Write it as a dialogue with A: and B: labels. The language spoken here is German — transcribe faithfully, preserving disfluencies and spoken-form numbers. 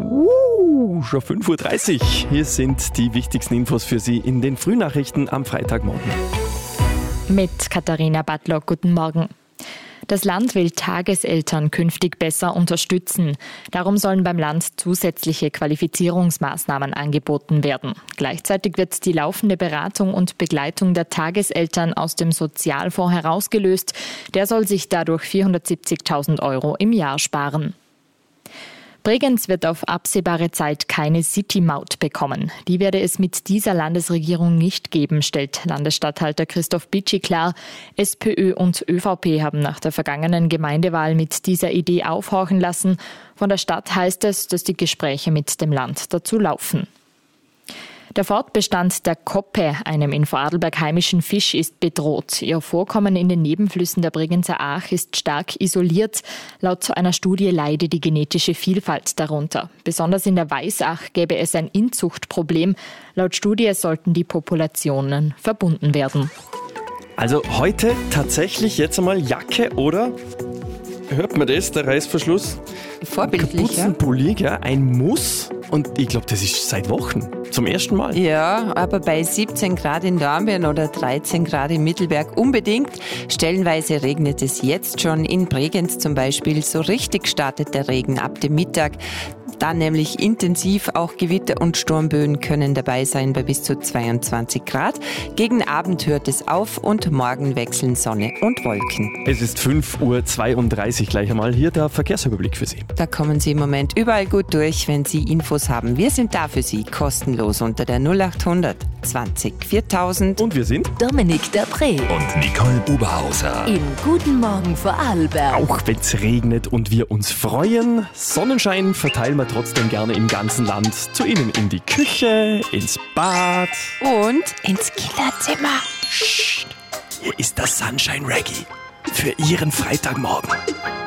A: Uh, schon fünf Uhr dreißig. Hier sind die wichtigsten Infos für Sie in den Frühnachrichten am Freitagmorgen.
B: Mit Katharina Butler, guten Morgen. Das Land will Tageseltern künftig besser unterstützen. Darum sollen beim Land zusätzliche Qualifizierungsmaßnahmen angeboten werden. Gleichzeitig wird die laufende Beratung und Begleitung der Tageseltern aus dem Sozialfonds herausgelöst. Der soll sich dadurch vierhundertsiebzigtausend Euro im Jahr sparen. Bregenz wird auf absehbare Zeit keine City-Maut bekommen. Die werde es mit dieser Landesregierung nicht geben, stellt Landesstatthalter Christoph Bitschi klar. SPÖ und ÖVP haben nach der vergangenen Gemeindewahl mit dieser Idee aufhorchen lassen. Von der Stadt heißt es, dass die Gespräche mit dem Land dazu laufen. Der Fortbestand der Koppe, einem in Vorarlberg heimischen Fisch, ist bedroht. Ihr Vorkommen in den Nebenflüssen der Bregenzer Ach ist stark isoliert. Laut einer Studie leide die genetische Vielfalt darunter. Besonders in der Weißach gäbe es ein Inzuchtproblem. Laut Studie sollten die Populationen verbunden werden.
A: Also heute tatsächlich jetzt einmal Jacke, oder? Hört man das, der Reißverschluss?
C: Vorbildlich,
A: Kapuzenpulli, ja, ein Muss. Und ich glaube, das ist seit Wochen zum ersten Mal.
C: Ja, aber bei siebzehn Grad in Dornbirn oder dreizehn Grad im Mittelberg unbedingt. Stellenweise regnet es jetzt schon. In Bregenz zum Beispiel. So richtig startet der Regen ab dem Mittag. Dann nämlich intensiv, auch Gewitter und Sturmböen können dabei sein bei bis zu zweiundzwanzig Grad. Gegen Abend hört es auf und morgen wechseln Sonne und Wolken.
A: Es ist fünf Uhr zweiunddreißig gleich einmal. Hier der Verkehrsüberblick für Sie.
C: Da kommen Sie im Moment überall gut durch, wenn Sie Infos haben. Wir sind da für Sie, kostenlos unter der null achthundert zwanzig viertausend.
A: Und wir sind
D: Dominik Dapré
E: und Nicole Oberhauser
D: im Guten Morgen Vorarlberg.
A: Auch wenn es regnet und wir uns freuen, Sonnenschein verteilen wir trotzdem gerne im ganzen Land. Zu Ihnen in die Küche, ins Bad
C: und ins Kinderzimmer.
A: Psst, hier ist das Sunshine Reggae für Ihren Freitagmorgen.